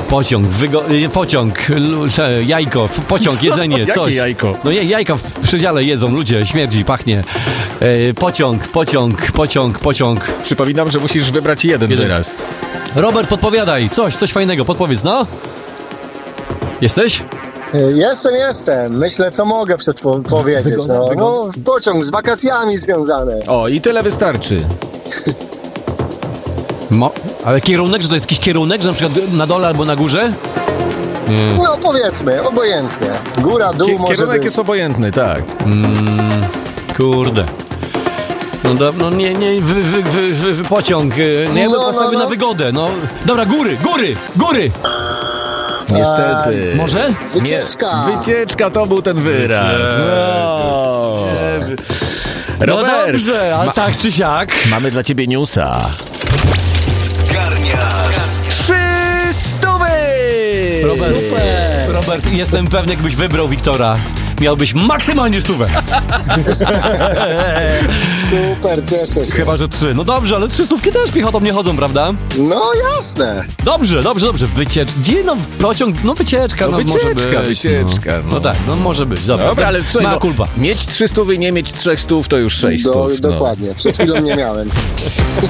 jajko, pociąg, jedzenie, Jakie coś. jajko? No jajka w przedziale jedzą ludzie, śmierdzi, pachnie. Pociąg. Przypominam, że musisz wybrać jeden wyraz. Robert, podpowiadaj, coś fajnego, podpowiedz, no. Jesteś? Jestem. Myślę, co mogę powiedzieć. No, pociąg z wakacjami związane. O, i tyle wystarczy. Ale kierunek, że to jest jakiś kierunek, że na przykład na dole albo na górze? No powiedzmy, obojętnie. Góra, dół może Kierunek być. jest obojętny, tak. Kurde. No nie, pociąg. No ja bym postawił na wygodę, no. Dobra, góry! Niestety. Może? Wycieczka. Wycieczka to był ten wyraz. No. Robert, No dobrze, ale tak czy siak. mamy dla ciebie newsa. Zgarniasz 300! Robert, jestem pewny, jakbyś wybrał Wiktora, miałbyś maksymalnie 100. Super, cieszę się. Chyba, że 3. No dobrze, ale 300 też piechotą nie chodzą, prawda? No jasne. Dobrze. Gdzie pociąg? Wycieczka. Może być, wycieczka. No tak, może być. Dobra, ale co? Ma kulpa. Mieć 300 i nie mieć 300 to już 600. Dokładnie. Przed chwilą nie miałem.